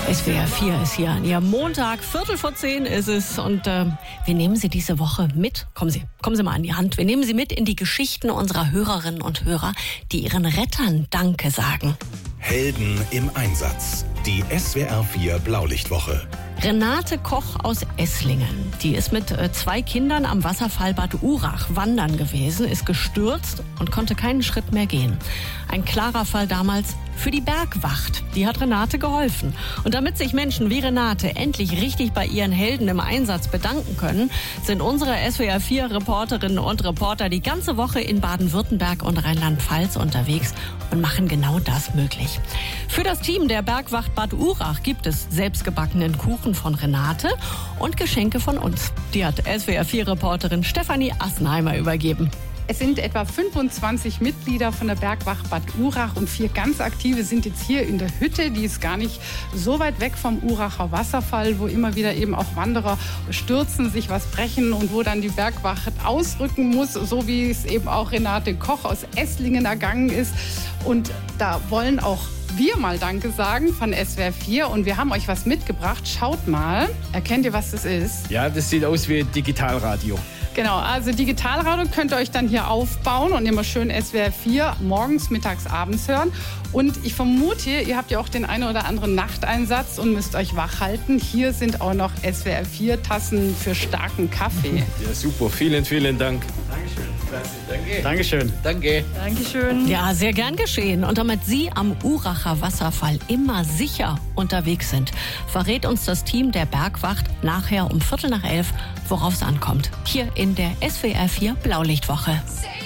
SWR 4 ist hier an Ihrem Montag, 9:45 ist es und wir nehmen Sie diese Woche mit. Kommen Sie mal an die Hand. Wir nehmen Sie mit in die Geschichten unserer Hörerinnen und Hörer, die ihren Rettern Danke sagen. Helden im Einsatz. Die SWR 4 Blaulichtwoche. Renate Koch aus Esslingen, die ist mit 2 Kindern am Wasserfall Bad Urach wandern gewesen, ist gestürzt und konnte keinen Schritt mehr gehen. Ein klarer Fall damals für die Bergwacht. Die hat Renate geholfen. Und damit sich Menschen wie Renate endlich richtig bei ihren Helden im Einsatz bedanken können, sind unsere SWR 4 Reporterinnen und Reporter die ganze Woche in Baden-Württemberg und Rheinland-Pfalz unterwegs und machen genau das möglich. Für das Team der Bergwacht Bad Urach gibt es selbstgebackenen Kuchen von Renate und Geschenke von uns. Die hat SWR 4 Reporterin Stefanie Assenheimer übergeben. Es sind etwa 25 Mitglieder von der Bergwacht Bad Urach und 4 ganz aktive sind jetzt hier in der Hütte. Die ist gar nicht so weit weg vom Uracher Wasserfall, wo immer wieder eben auch Wanderer stürzen, sich was brechen und wo dann die Bergwacht ausrücken muss, so wie es eben auch Renate Koch aus Esslingen ergangen ist. Und da wollen auch wir mal Danke sagen von SWR 4 und wir haben euch was mitgebracht. Schaut mal. Erkennt ihr, was das ist? Ja, das sieht aus wie Digitalradio. Genau, also Digitalradio könnt ihr euch dann hier aufbauen und immer schön SWR 4 morgens, mittags, abends hören. Und ich vermute, ihr habt ja auch den einen oder anderen Nachteinsatz und müsst euch wach halten. Hier sind auch noch SWR 4 Tassen für starken Kaffee. Ja, super. Vielen, vielen Dank. Dankeschön. Danke. Dankeschön. Danke. Dankeschön. Ja, sehr gern geschehen. Und damit Sie am Uracher Wasserfall immer sicher unterwegs sind, verrät uns das Team der Bergwacht nachher um 11:15, worauf es ankommt. Hier in der SWR 4 Blaulichtwoche.